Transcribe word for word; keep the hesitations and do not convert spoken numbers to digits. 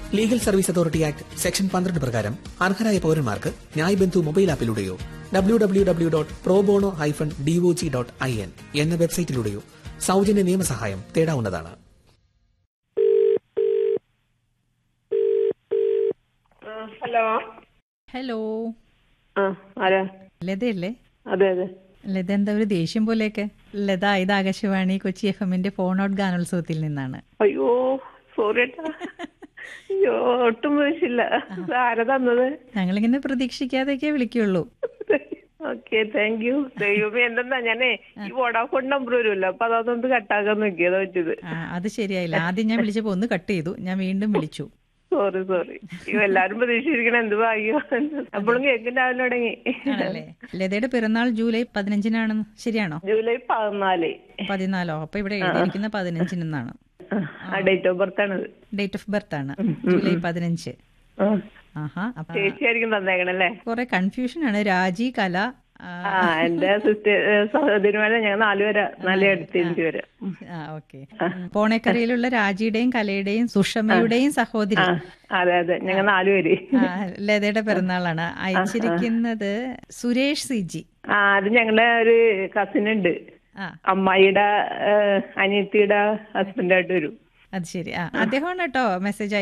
Legal service authority act section പന്ത്രണ്ട് പ്രകാരം അർഹരായ പൌരന്മാർക്ക് ന്യായ് ബന്ധു mobile ആപ്പിലൂടെയോ W W W dot pro bono hyphen DOG dot I N എന്ന വെബ്സൈറ്റിലൂടെയോ സൗജന്യ നിയമസഹായം തേടാവുന്നതാണ്. ഹലോ ഹലോ, ആ ആരാ? ലതയല്ലേ? അതെ അതെ. ലത എന്താ ഒരു ദേഷ്യം പോലെയൊക്കെ? ലത, ഇത് ആകാശവാണി കൊച്ചി എഫ് എമ്മിന്റെ ഫോൺ ഔട്ട് ഗാനോത്സവത്തിൽ നിന്നാണ്. അയ്യോ സോറി ഏട്ടാ. അയ്യോ ഒട്ടും പ്രതീക്ഷിച്ചില്ല. ആരാ തന്നത്? ഞങ്ങളിങ്ങനെ പ്രതീക്ഷിക്കാതെയൊക്കെ വിളിക്കുള്ളൂ. Okay, thank you. ദൈവമേ, എന്തെന്നാ ഞാനേ ഈ വോഡാഫോൺ നമ്പർ വരുമല്ലോ, അപ്പൊ അതൊന്ന് കട്ടാക്കാൻ നോക്കിയതാ വെച്ചത്. ആ, അത് ശരിയായില്ല. ആദ്യം ഞാൻ വിളിച്ചപ്പോ ഒന്ന് കട്ട് ചെയ്തു, ഞാൻ വീണ്ടും വിളിച്ചു. Sorry sorry. അയ്യോ എല്ലാരും പ്രതീക്ഷിച്ചിരിക്കണം. എന്ത് ഭാഗ്യോ. അപ്പോഴും കേൾക്കുന്ന രാവിലെ തുടങ്ങി. ആണല്ലേ? ലതയുടെ പിറന്നാൾ ജൂലൈ പതിനഞ്ചിനാണെന്ന് ശരിയാണോ? ജൂലൈ പതിനാല്. പതിനാലോ? അപ്പൊ ഇവിടെ എഴുതിയിരിക്കുന്ന പതിനഞ്ചിനെന്നാണ്. ഡേറ്റ് ഓഫ് ബർത്ത് ആണത്. ഡേറ്റ് ഓഫ് ബർത്ത് ആണ് ജൂലൈ പതിനഞ്ച്. ആഹാ, ചേച്ചിയായിരിക്കും തന്നേക്കണല്ലേ? കൊറേ കൺഫ്യൂഷൻ ആണ്. രാജി, കല. ആ എന്റെ സിസ്റ്റർ സഹോദരിമാരെ ഞങ്ങൾ നാലുപേരാ, നാല് അടുത്തഞ്ചു പേര്. ഓക്കെ. പോണേക്കരയിലുള്ള രാജിയുടെയും കലയുടെയും സുഷമയുടെയും സഹോദരി. അതെ അതെ, ഞങ്ങൾ നാലുപേര്. ലതയുടെ പിറന്നാളാണ്. അയച്ചിരിക്കുന്നത് സുരേഷ് സി ജി. ആ അത് ഞങ്ങളുടെ ഒരു കസിൻ ഉണ്ട്, അമ്മായിയുടെ അനിയത്തിയുടെ ഹസ്ബൻഡായിട്ട് വരും. അത് ശരി. ആ അദ്ദേഹമാണ് കേട്ടോ മെസ്സേജ്